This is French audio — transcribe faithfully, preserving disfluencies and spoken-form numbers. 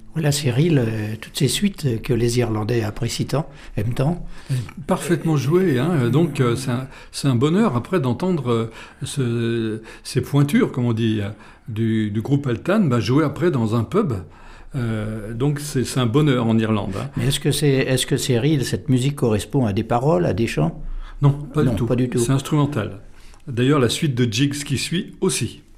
Voilà, Cyril, euh, toutes ces suites que les Irlandais apprécient tant, aiment tant. Parfaitement joué, hein. Donc euh, c'est un, c'est un bonheur après d'entendre euh, ce- ces pointures, comme on dit, euh, du, du groupe Altan, bah, jouer après dans un pub. Euh, donc c'est c'est un bonheur en Irlande, hein. Mais est-ce que c'est, est-ce que Cyril, cette musique correspond à des paroles, à des chants? Non, pas Non, du tout. pas du tout. C'est instrumental. D'ailleurs, la suite de Jigs qui suit aussi.